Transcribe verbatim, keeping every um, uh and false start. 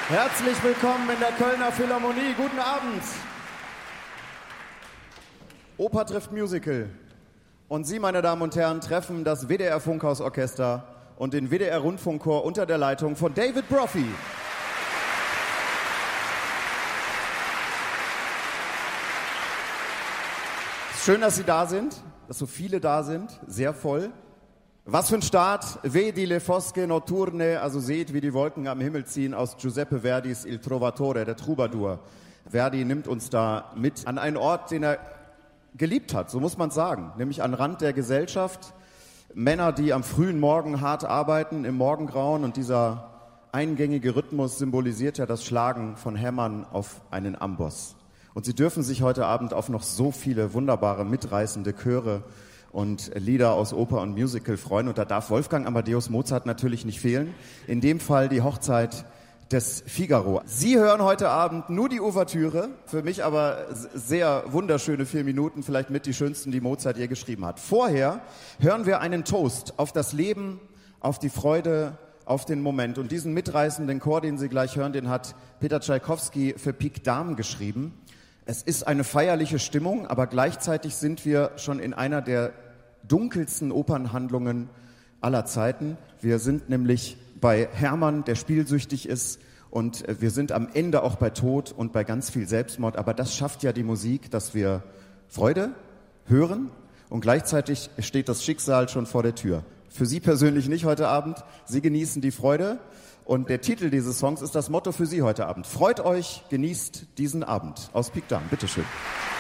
Herzlich willkommen in der Kölner Philharmonie. Guten Abend. Oper trifft Musical. Und Sie, meine Damen und Herren, treffen das W D R Funkhausorchester und den W D R Rundfunkchor unter der Leitung von David Brophy. Schön, dass Sie da sind, dass so viele da sind, sehr voll. Was für ein Start, Vedi le fosche notturne, also seht, wie die Wolken am Himmel ziehen, aus Giuseppe Verdis Il Trovatore, der Troubadour. Verdi nimmt uns da mit an einen Ort, den er geliebt hat, so muss man sagen, nämlich an Rand der Gesellschaft. Männer, die am frühen Morgen hart arbeiten, im Morgengrauen, und dieser eingängige Rhythmus symbolisiert ja das Schlagen von Hämmern auf einen Amboss. Und Sie dürfen sich heute Abend auf noch so viele wunderbare, mitreißende Chöre und Lieder aus Oper und Musical freuen. Und da darf Wolfgang Amadeus Mozart natürlich nicht fehlen. In dem Fall die Hochzeit des Figaro. Sie hören heute Abend nur die Ouvertüre, für mich aber sehr wunderschöne vier Minuten, vielleicht mit die schönsten, die Mozart je geschrieben hat. Vorher hören wir einen Toast auf das Leben, auf die Freude, auf den Moment. Und diesen mitreißenden Chor, den Sie gleich hören, den hat Peter Tschaikowski für Pique Dame geschrieben. Es ist eine feierliche Stimmung, aber gleichzeitig sind wir schon in einer der dunkelsten Opernhandlungen aller Zeiten. Wir sind nämlich bei Hermann, der spielsüchtig ist, und wir sind am Ende auch bei Tod und bei ganz viel Selbstmord. Aber das schafft ja die Musik, dass wir Freude hören, und gleichzeitig steht das Schicksal schon vor der Tür. Für Sie persönlich nicht heute Abend. Sie genießen die Freude. Und der Titel dieses Songs ist das Motto für Sie heute Abend. Freut euch, genießt diesen Abend. Aus Pique Dame, bitteschön.